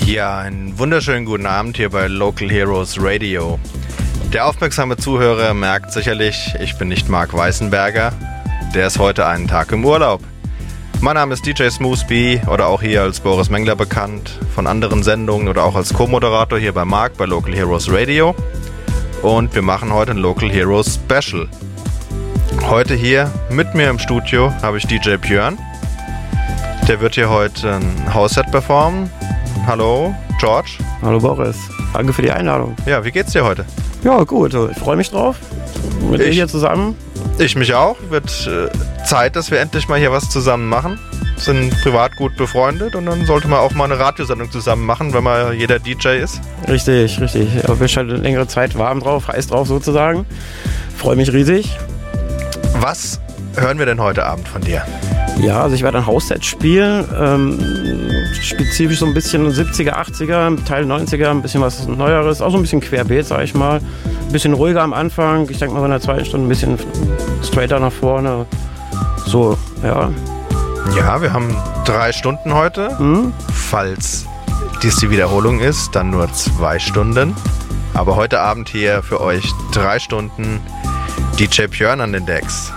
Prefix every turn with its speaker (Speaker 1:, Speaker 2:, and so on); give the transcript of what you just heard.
Speaker 1: Ja, einen wunderschönen guten Abend hier bei Local Heroes Radio. Der aufmerksame Zuhörer merkt sicherlich, ich bin nicht Marc Weißenberger. Der ist heute einen Tag im Urlaub. Mein Name ist DJ Smoothby oder auch hier als Boris Mengler bekannt, von anderen Sendungen oder auch als Co-Moderator hier bei Marc bei Local Heroes Radio. Und wir machen heute ein Local Heroes Special. Heute hier mit mir im Studio habe ich DJ Björn. Der wird hier heute ein House-Set performen. Hallo, George.
Speaker 2: Hallo Boris, danke für die Einladung.
Speaker 1: Ja, wie geht's dir heute?
Speaker 2: Ja, gut, ich freue mich drauf. Mit dir hier zusammen.
Speaker 1: Ich mich auch. Wird Zeit, dass wir endlich mal hier was zusammen machen. Sind privat gut befreundet und dann sollte man auch mal eine Radiosendung zusammen machen, wenn man jeder DJ ist.
Speaker 2: Richtig. Ich bin schon eine längere Zeit warm drauf, heiß drauf sozusagen. Freue mich riesig.
Speaker 1: Was hören wir denn heute Abend von dir?
Speaker 2: Ja, also ich werde ein House-Set spielen, spezifisch so ein bisschen 70er, 80er, Teil 90er, ein bisschen was Neueres, auch so ein bisschen querbeet, sag ich mal. Ein bisschen ruhiger am Anfang, ich denke mal so in der zweiten Stunde ein bisschen straighter nach vorne. So, ja.
Speaker 1: Ja, wir haben 3 Stunden heute. Falls dies die Wiederholung ist, dann nur 2 Stunden. Aber heute Abend hier für euch 3 Stunden DJ Björn an den Decks.